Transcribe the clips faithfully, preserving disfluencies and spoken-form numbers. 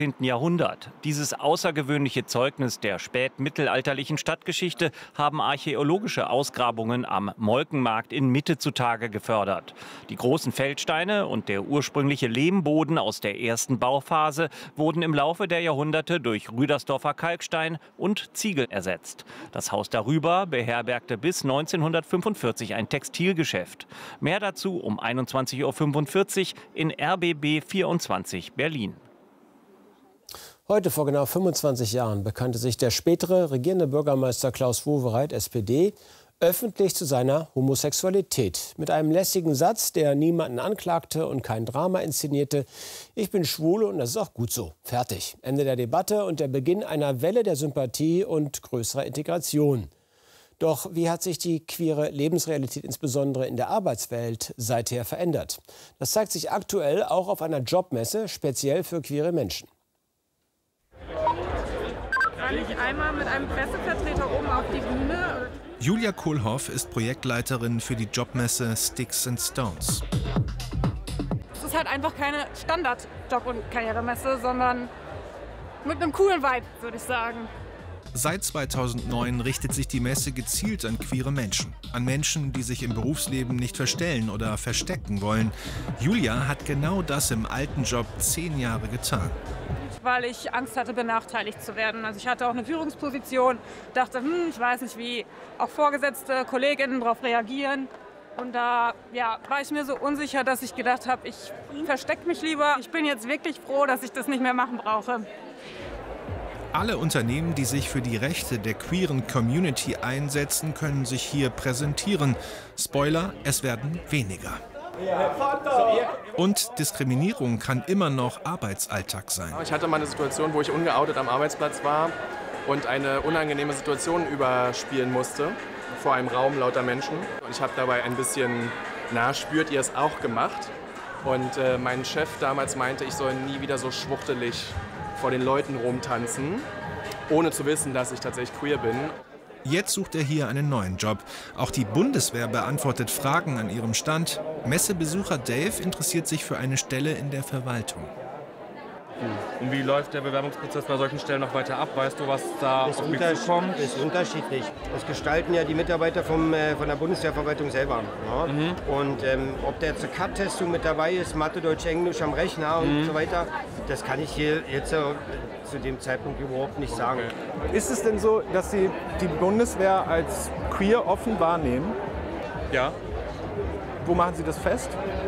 Jahrhundert. Dieses außergewöhnliche Zeugnis der spätmittelalterlichen Stadtgeschichte haben archäologische Ausgrabungen am Molkenmarkt in Mitte zutage gefördert. Die großen Feldsteine und der ursprüngliche Lehmboden aus der ersten Bauphase wurden im Laufe der Jahrhunderte durch Rüdersdorfer Kalkstein und Ziegel ersetzt. Das Haus darüber beherbergte bis neunzehnhundertfünfundvierzig ein Textilgeschäft. Mehr dazu um einundzwanzig Uhr fünfundvierzig in R B B vierundzwanzig Berlin. Heute vor genau fünfundzwanzig Jahren bekannte sich der spätere regierende Bürgermeister Klaus Wowereit, S P D, öffentlich zu seiner Homosexualität. Mit einem lässigen Satz, der niemanden anklagte und kein Drama inszenierte: Ich bin schwul und das ist auch gut so. Fertig. Ende der Debatte und der Beginn einer Welle der Sympathie und größerer Integration. Doch wie hat sich die queere Lebensrealität insbesondere in der Arbeitswelt seither verändert? Das zeigt sich aktuell auch auf einer Jobmesse, speziell für queere Menschen. Kann ich einmal mit einem Pressevertreter oben auf die Bühne? Julia Kohlhoff ist Projektleiterin für die Jobmesse Sticks and Stones. Es ist halt einfach keine Standard-Job- und Karrieremesse, sondern mit einem coolen Vibe, würde ich sagen. Seit zweitausendneun richtet sich die Messe gezielt an queere Menschen. An Menschen, die sich im Berufsleben nicht verstellen oder verstecken wollen. Julia hat genau das im alten Job zehn Jahre getan. Weil ich Angst hatte, benachteiligt zu werden. Also ich hatte auch eine Führungsposition, dachte, hm, ich weiß nicht, wie auch Vorgesetzte, Kolleginnen darauf reagieren. Und da ja, war ich mir so unsicher, dass ich gedacht habe, ich verstecke mich lieber. Ich bin jetzt wirklich froh, dass ich das nicht mehr machen brauche. Alle Unternehmen, die sich für die Rechte der queeren Community einsetzen, können sich hier präsentieren. Spoiler, es werden weniger. Und Diskriminierung kann immer noch Arbeitsalltag sein. Ich hatte mal eine Situation, wo ich ungeoutet am Arbeitsplatz war und eine unangenehme Situation überspielen musste vor einem Raum lauter Menschen. Und ich habe dabei ein bisschen, na, spürt ihr es auch gemacht. Und äh, mein Chef damals meinte, ich soll nie wieder so schwuchtelig vor den Leuten rumtanzen, ohne zu wissen, dass ich tatsächlich queer bin. Jetzt sucht er hier einen neuen Job. Auch die Bundeswehr beantwortet Fragen an ihrem Stand. Messebesucher Dave interessiert sich für eine Stelle in der Verwaltung. Und wie läuft der Bewerbungsprozess bei solchen Stellen noch weiter ab? Weißt du, was da ist auf mich zukommt? Ist unterschiedlich. Das gestalten ja die Mitarbeiter vom, äh, von der Bundeswehrverwaltung selber. Ja? Mhm. Und ähm, ob der zur C A T-Testung mit dabei ist, Mathe, Deutsch, Englisch am Rechner mhm. und so weiter, das kann ich hier jetzt äh, zu dem Zeitpunkt überhaupt nicht sagen. Okay. Ist es denn so, dass Sie die Bundeswehr als queer offen wahrnehmen? Ja. Wo machen Sie das fest?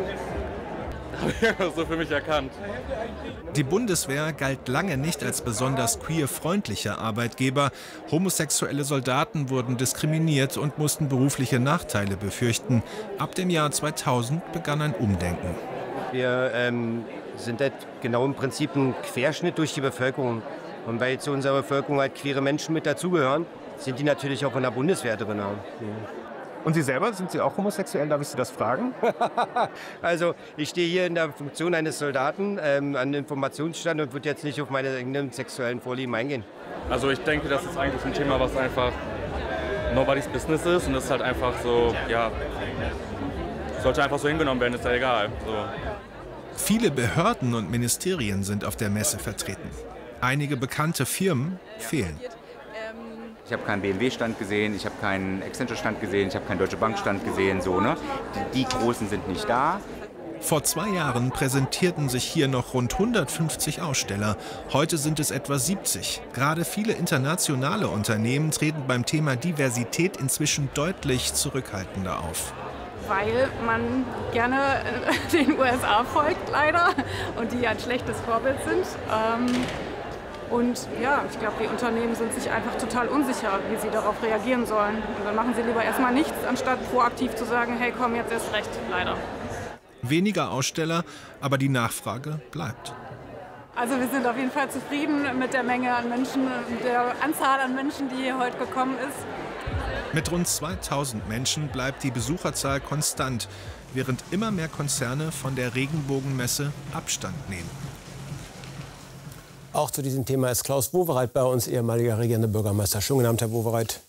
Habe ich so für mich erkannt. Die Bundeswehr galt lange nicht als besonders queer-freundlicher Arbeitgeber. Homosexuelle Soldaten wurden diskriminiert und mussten berufliche Nachteile befürchten. Ab dem Jahr zweitausend begann ein Umdenken. Wir ähm, sind halt genau im Prinzip ein Querschnitt durch die Bevölkerung. Und weil zu unserer Bevölkerung halt queere Menschen mit dazugehören, sind die natürlich auch in der Bundeswehr drin. Ja. Und Sie selber, sind Sie auch homosexuell? Darf ich Sie das fragen? Also ich stehe hier in der Funktion eines Soldaten ähm, an Informationsstand und würde jetzt nicht auf meine eigenen sexuellen Vorlieben eingehen. Also ich denke, das ist eigentlich ein Thema, was einfach nobody's business ist. Und das ist halt einfach so, ja, sollte einfach so hingenommen werden, ist ja egal. So. Viele Behörden und Ministerien sind auf der Messe vertreten. Einige bekannte Firmen fehlen. Ich habe keinen B M W-Stand gesehen, ich habe keinen Accenture-Stand gesehen, ich habe keinen Deutsche Bank-Stand gesehen. So, ne? die, die Großen sind nicht da. Vor zwei Jahren präsentierten sich hier noch rund hundertfünfzig Aussteller. Heute sind es etwa siebzig. Gerade viele internationale Unternehmen treten beim Thema Diversität inzwischen deutlich zurückhaltender auf. Weil man gerne den U S A folgt, leider, und die ja ein schlechtes Vorbild sind. Ähm Und ja, ich glaube, die Unternehmen sind sich einfach total unsicher, wie sie darauf reagieren sollen. Und dann machen sie lieber erstmal nichts, anstatt proaktiv zu sagen, hey, komm, jetzt erst recht, leider. Weniger Aussteller, aber die Nachfrage bleibt. Also wir sind auf jeden Fall zufrieden mit der Menge an Menschen, der Anzahl an Menschen, die hier heute gekommen ist. Mit rund zweitausend Menschen bleibt die Besucherzahl konstant, während immer mehr Konzerne von der Regenbogenmesse Abstand nehmen. Auch zu diesem Thema ist Klaus Wowereit bei uns, ehemaliger regierender Bürgermeister. Schönen guten Abend, Herr Wowereit.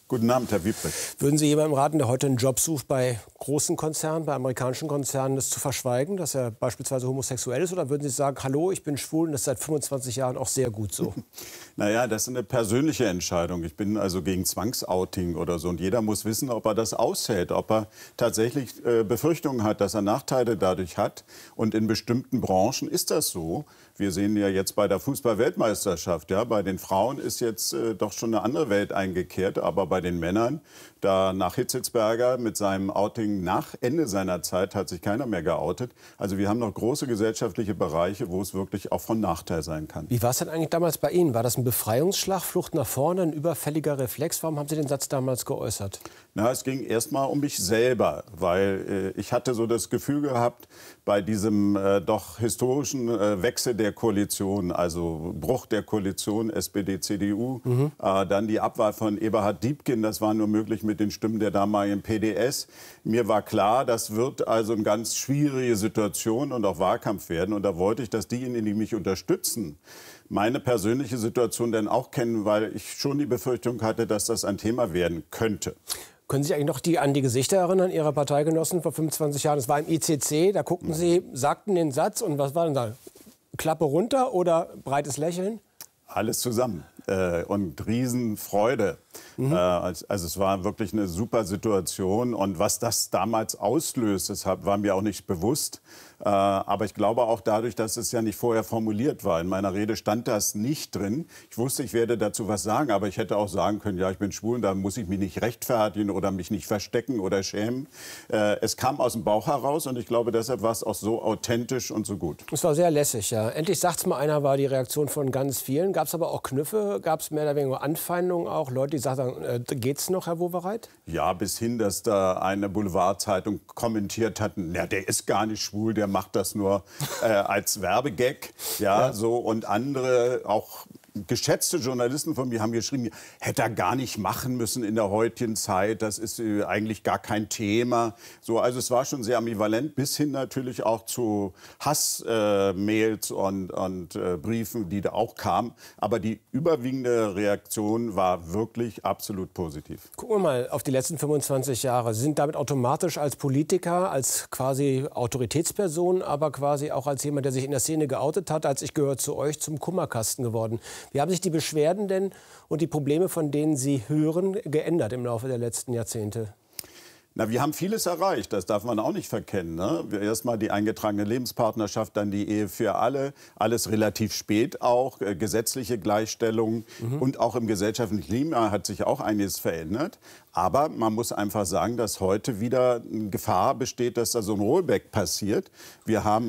Guten Abend, Herr Wiebrich. Würden Sie jemandem raten, der heute einen Job sucht bei großen Konzernen, bei amerikanischen Konzernen, das zu verschweigen, dass er beispielsweise homosexuell ist? Oder würden Sie sagen, hallo, ich bin schwul und das ist seit fünfundzwanzig Jahren auch sehr gut so? Naja, das ist eine persönliche Entscheidung. Ich bin also gegen Zwangsouting oder so. Und jeder muss wissen, ob er das aushält, ob er tatsächlich äh, Befürchtungen hat, dass er Nachteile dadurch hat. Und in bestimmten Branchen ist das so. Wir sehen ja jetzt bei der Fußball-Weltmeisterschaft, ja, bei den Frauen ist jetzt äh, doch schon eine andere Welt eingekehrt. Aber bei den Männern, da nach Hitzelsberger mit seinem Outing nach Ende seiner Zeit hat sich keiner mehr geoutet. Also wir haben noch große gesellschaftliche Bereiche, wo es wirklich auch von Nachteil sein kann. Wie war es denn eigentlich damals bei Ihnen? War das ein Befreiungsschlag, Flucht nach vorne, ein überfälliger Reflex? Warum haben Sie den Satz damals geäußert? Na, es ging erst mal um mich selber, weil äh, ich hatte so das Gefühl gehabt, bei diesem äh, doch historischen äh, Wechsel der Koalition, also Bruch der Koalition S P D C D U, mhm. äh, dann die Abwahl von Eberhard Diepgen, das war nur möglich mit den Stimmen der damaligen P D S. Mir war klar, das wird also eine ganz schwierige Situation und auch Wahlkampf werden. Und da wollte ich, dass diejenigen, die mich unterstützen, meine persönliche Situation dann auch kennen, weil ich schon die Befürchtung hatte, dass das ein Thema werden könnte. Können Sie sich eigentlich noch die, an die Gesichter erinnern Ihrer Parteigenossen vor fünfundzwanzig Jahren? Das war im I C C, da guckten Sie, sagten den Satz und was war denn da? Klappe runter oder breites Lächeln? Alles zusammen äh, und Riesenfreude. Mhm. Äh, also es war wirklich eine super Situation und was das damals auslöst, deshalb war mir auch nicht bewusst. Äh, aber ich glaube auch dadurch, dass es ja nicht vorher formuliert war. In meiner Rede stand das nicht drin. Ich wusste, ich werde dazu was sagen, aber ich hätte auch sagen können, ja, ich bin schwul, da muss ich mich nicht rechtfertigen oder mich nicht verstecken oder schämen. Äh, es kam aus dem Bauch heraus und ich glaube, deshalb war es auch so authentisch und so gut. Es war sehr lässig, ja. Endlich sagt's mal einer, war die Reaktion von ganz vielen. Gab es aber auch Knüffe? Gab es mehr oder weniger Anfeindungen auch? Leute, die sagten, äh, geht's noch, Herr Wowereit? Ja, bis hin, dass da eine Boulevardzeitung kommentiert hat, na, der ist gar nicht schwul, der macht das nur äh, als Werbegag. Ja, ja, so. Und andere, auch geschätzte Journalisten von mir, haben geschrieben, hätte er gar nicht machen müssen in der heutigen Zeit. Das ist äh, eigentlich gar kein Thema. So, also es war schon sehr ambivalent, bis hin natürlich auch zu Hassmails äh, und, und äh, Briefen, die da auch kamen. Aber die überwiegende Reaktion war wirklich absolut positiv. Gucken wir mal auf die letzten fünfundzwanzig Jahre. Sie sind damit automatisch als Politiker, als quasi Autoritätsperson, aber quasi auch als jemand, der sich in der Szene geoutet hat, als ich gehöre zu euch, zum Kummerkasten geworden. Wie haben sich die Beschwerden denn und die Probleme, von denen Sie hören, geändert im Laufe der letzten Jahrzehnte? Na, wir haben vieles erreicht, das darf man auch nicht verkennen. Ne? Erst mal die eingetragene Lebenspartnerschaft, dann die Ehe für alle, alles relativ spät auch, äh, gesetzliche Gleichstellung mhm. und auch im gesellschaftlichen Klima hat sich auch einiges verändert. Aber man muss einfach sagen, dass heute wieder eine Gefahr besteht, dass da so ein Rollback passiert. Wir haben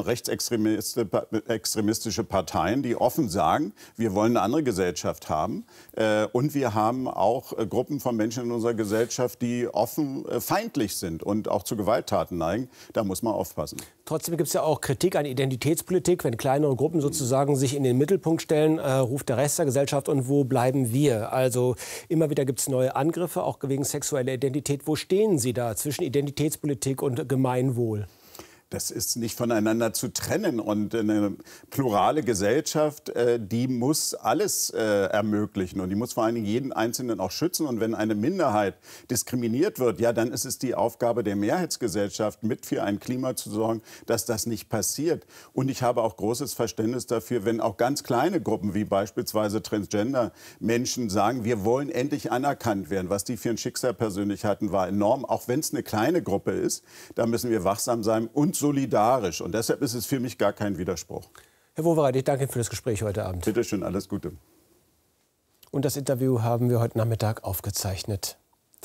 rechtsextremistische Parteien, die offen sagen, wir wollen eine andere Gesellschaft haben. Äh, und wir haben auch äh, Gruppen von Menschen in unserer Gesellschaft, die offen äh, feindlich sind und auch zu Gewalttaten neigen. Da muss man aufpassen. Trotzdem gibt es ja auch Kritik an Identitätspolitik. Wenn kleinere Gruppen sozusagen sich in den Mittelpunkt stellen, äh, ruft der Rest der Gesellschaft, und wo bleiben wir? Also immer wieder gibt es neue Angriffe, auch wegen sexueller Identität. Wo stehen Sie da zwischen Identitätspolitik und Gemeinwohl? Das ist nicht voneinander zu trennen. Und eine plurale Gesellschaft, äh, die muss alles äh, ermöglichen. Und die muss vor allen Dingen jeden Einzelnen auch schützen. Und wenn eine Minderheit diskriminiert wird, ja, dann ist es die Aufgabe der Mehrheitsgesellschaft, mit für ein Klima zu sorgen, dass das nicht passiert. Und ich habe auch großes Verständnis dafür, wenn auch ganz kleine Gruppen, wie beispielsweise Transgender-Menschen, sagen, wir wollen endlich anerkannt werden. Was die für ein Schicksal persönlich hatten, war enorm. Auch wenn es eine kleine Gruppe ist, da müssen wir wachsam sein und solidarisch. Und deshalb ist es für mich gar kein Widerspruch. Herr Wowereit, ich danke Ihnen für das Gespräch heute Abend. Bitte schön, alles Gute. Und das Interview haben wir heute Nachmittag aufgezeichnet.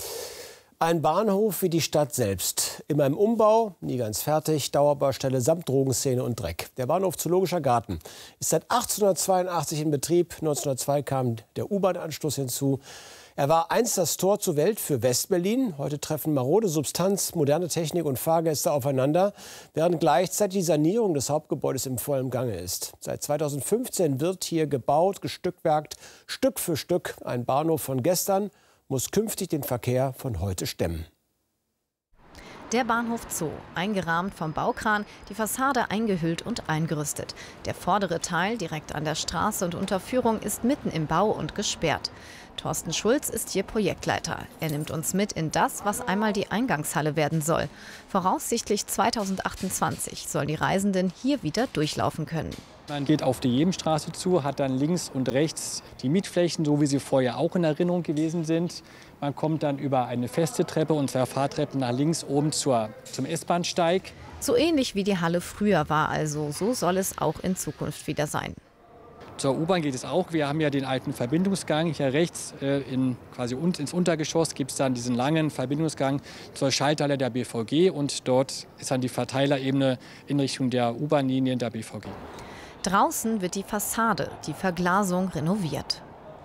Ein Bahnhof wie die Stadt selbst. Immer im Umbau, nie ganz fertig, Dauerbaustelle samt Drogenszene und Dreck. Der Bahnhof Zoologischer Garten ist seit achtzehnhundertzweiundachtzig in Betrieb. neunzehnhundertzwei kam der U-Bahn-Anschluss hinzu. Er war einst das Tor zur Welt für Westberlin. Heute treffen marode Substanz, moderne Technik und Fahrgäste aufeinander, während gleichzeitig die Sanierung des Hauptgebäudes im vollen Gange ist. Seit zweitausendfünfzehn wird hier gebaut, gestückwerkt, Stück für Stück. Ein Bahnhof von gestern muss künftig den Verkehr von heute stemmen. Der Bahnhof Zoo, eingerahmt vom Baukran, die Fassade eingehüllt und eingerüstet. Der vordere Teil, direkt an der Straße und unter Führung, ist mitten im Bau und gesperrt. Thorsten Schulz ist hier Projektleiter. Er nimmt uns mit in das, was einmal die Eingangshalle werden soll. Voraussichtlich zweitausendachtundzwanzig sollen die Reisenden hier wieder durchlaufen können. Man geht auf die Jebenstraße zu, hat dann links und rechts die Mietflächen, so wie sie vorher auch in Erinnerung gewesen sind. Man kommt dann über eine feste Treppe und zwei Fahrtreppen nach links oben zur, zum S-Bahnsteig. So ähnlich wie die Halle früher war also, so soll es auch in Zukunft wieder sein. Zur U-Bahn geht es auch. Wir haben ja den alten Verbindungsgang. Hier rechts äh, in, quasi un ins Untergeschoss gibt es dann diesen langen Verbindungsgang zur Schalthalle der B V G. Und dort ist dann die Verteilerebene in Richtung der U-Bahn-Linien der B V G. Draußen wird die Fassade, die Verglasung renoviert.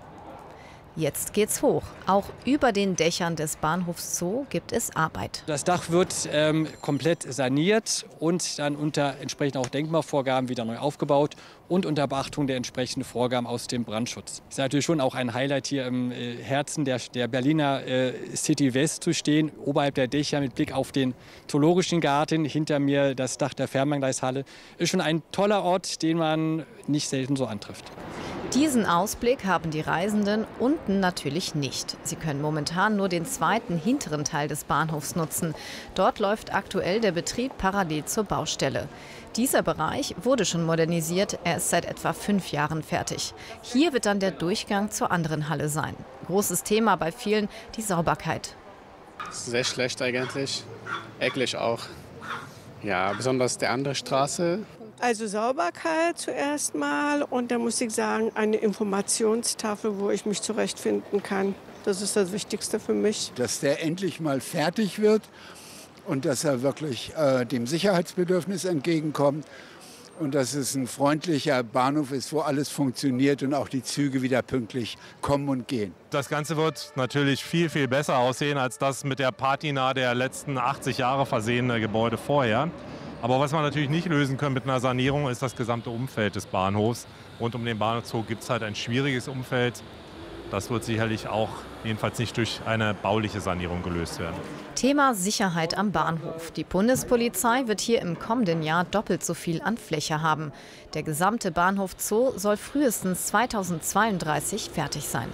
Jetzt geht's hoch. Auch über den Dächern des Bahnhofs Zoo gibt es Arbeit. Das Dach wird ähm, komplett saniert und dann unter entsprechend auch Denkmalvorgaben wieder neu aufgebaut und unter Beachtung der entsprechenden Vorgaben aus dem Brandschutz. Es ist natürlich schon auch ein Highlight, hier im äh, Herzen der, der Berliner äh, City West zu stehen, oberhalb der Dächer mit Blick auf den Zoologischen Garten, hinter mir das Dach der Fernbahngleishalle. Ist schon ein toller Ort, den man nicht selten so antrifft. Diesen Ausblick haben die Reisenden unten natürlich nicht. Sie können momentan nur den zweiten, hinteren Teil des Bahnhofs nutzen. Dort läuft aktuell der Betrieb parallel zur Baustelle. Dieser Bereich wurde schon modernisiert, er ist seit etwa fünf Jahren fertig. Hier wird dann der Durchgang zur anderen Halle sein. Großes Thema bei vielen, die Sauberkeit. Sehr schlecht eigentlich, eklig auch. Ja, besonders der andere Straße. Also Sauberkeit zuerst mal und dann muss ich sagen, eine Informationstafel, wo ich mich zurechtfinden kann. Das ist das Wichtigste für mich. Dass der endlich mal fertig wird und dass er wirklich äh, dem Sicherheitsbedürfnis entgegenkommt und dass es ein freundlicher Bahnhof ist, wo alles funktioniert und auch die Züge wieder pünktlich kommen und gehen. Das Ganze wird natürlich viel, viel besser aussehen als das mit der Patina der letzten achtzig Jahre versehene Gebäude vorher. Aber was man natürlich nicht lösen kann mit einer Sanierung, ist das gesamte Umfeld des Bahnhofs. Rund um den Bahnhof Zoo gibt es halt ein schwieriges Umfeld. Das wird sicherlich auch jedenfalls nicht durch eine bauliche Sanierung gelöst werden. Thema Sicherheit am Bahnhof. Die Bundespolizei wird hier im kommenden Jahr doppelt so viel an Fläche haben. Der gesamte Bahnhof Zoo soll frühestens zweitausendzweiunddreißig fertig sein.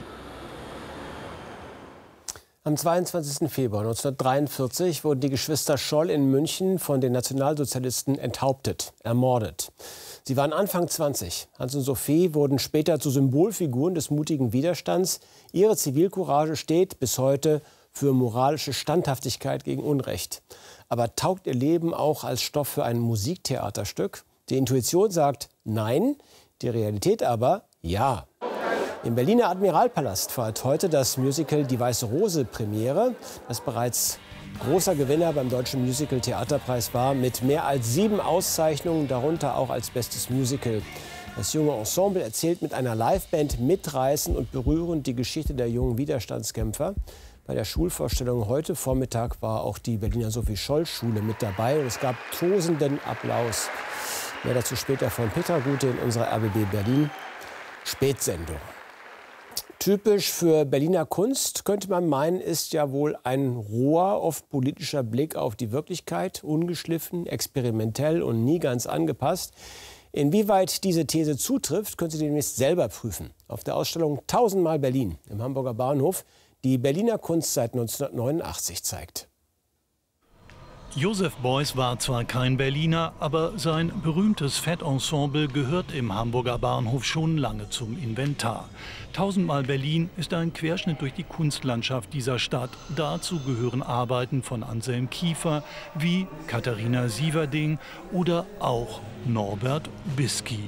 Am zweiundzwanzigsten Februar neunzehnhundertdreiundvierzig wurden die Geschwister Scholl in München von den Nationalsozialisten enthauptet, ermordet. Sie waren Anfang zwanzig. Hans und Sophie wurden später zu Symbolfiguren des mutigen Widerstands. Ihre Zivilcourage steht bis heute für moralische Standhaftigkeit gegen Unrecht. Aber taugt ihr Leben auch als Stoff für ein Musiktheaterstück? Die Intuition sagt nein, die Realität aber ja. Im Berliner Admiralpalast feiert heute das Musical Die Weiße Rose Premiere, das bereits großer Gewinner beim Deutschen Musical-Theaterpreis war, mit mehr als sieben Auszeichnungen, darunter auch als bestes Musical. Das junge Ensemble erzählt mit einer Liveband mitreißend und berührend die Geschichte der jungen Widerstandskämpfer. Bei der Schulvorstellung heute Vormittag war auch die Berliner Sophie-Scholl-Schule mit dabei und es gab tosenden Applaus. Mehr dazu später von Petra Gute in unserer R B B Berlin Spätsendung. Typisch für Berliner Kunst, könnte man meinen, ist ja wohl ein roher, oft politischer Blick auf die Wirklichkeit, ungeschliffen, experimentell und nie ganz angepasst. Inwieweit diese These zutrifft, können Sie demnächst selber prüfen. Auf der Ausstellung Tausendmal Berlin im Hamburger Bahnhof, die Berliner Kunst seit neunzehnhundertneunundachtzig zeigt. Josef Beuys war zwar kein Berliner, aber sein berühmtes Fettensemble gehört im Hamburger Bahnhof schon lange zum Inventar. Tausendmal Berlin ist ein Querschnitt durch die Kunstlandschaft dieser Stadt. Dazu gehören Arbeiten von Anselm Kiefer wie Katharina Sieverding oder auch Norbert Bisky.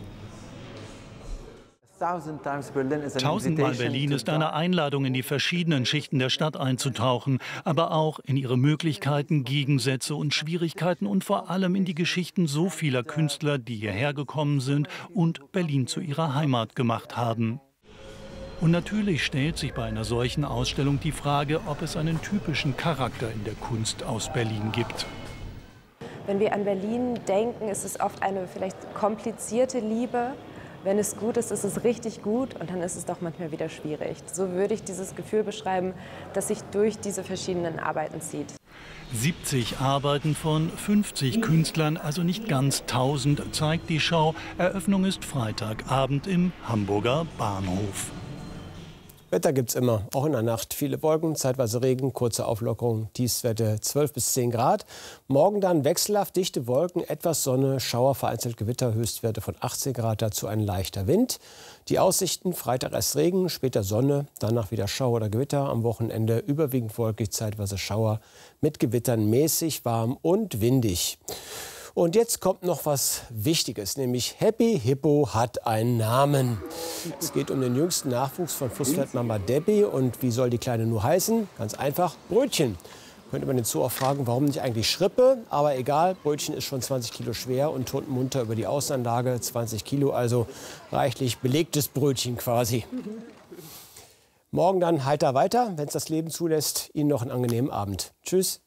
Tausendmal Berlin ist eine Einladung, in die verschiedenen Schichten der Stadt einzutauchen, aber auch in ihre Möglichkeiten, Gegensätze und Schwierigkeiten und vor allem in die Geschichten so vieler Künstler, die hierher gekommen sind und Berlin zu ihrer Heimat gemacht haben. Und natürlich stellt sich bei einer solchen Ausstellung die Frage, ob es einen typischen Charakter in der Kunst aus Berlin gibt. Wenn wir an Berlin denken, ist es oft eine vielleicht komplizierte Liebe. Wenn es gut ist, ist es richtig gut und dann ist es doch manchmal wieder schwierig. So würde ich dieses Gefühl beschreiben, das sich durch diese verschiedenen Arbeiten zieht. siebzig Arbeiten von fünfzig Künstlern, also nicht ganz tausend, zeigt die Schau. Eröffnung ist Freitagabend im Hamburger Bahnhof. Wetter gibt's immer, auch in der Nacht. Viele Wolken, zeitweise Regen, kurze Auflockerung, Tiefstwerte zwölf bis zehn Grad. Morgen dann wechselhaft dichte Wolken, etwas Sonne, Schauer, vereinzelt Gewitter, Höchstwerte von achtzehn Grad, dazu ein leichter Wind. Die Aussichten, Freitag erst Regen, später Sonne, danach wieder Schauer oder Gewitter. Am Wochenende überwiegend wolkig, zeitweise Schauer, mit Gewittern mäßig warm und windig. Und jetzt kommt noch was Wichtiges, nämlich Happy Hippo hat einen Namen. Es geht um den jüngsten Nachwuchs von Flusspferdmama Debbie. Und wie soll die Kleine nur heißen? Ganz einfach, Brötchen. Könnte man den Zoo auch fragen, warum nicht eigentlich Schrippe? Aber egal, Brötchen ist schon zwanzig Kilo schwer und turnt munter über die Außenanlage. zwanzig Kilo, also reichlich belegtes Brötchen quasi. Morgen dann heiter weiter, wenn es das Leben zulässt. Ihnen noch einen angenehmen Abend. Tschüss.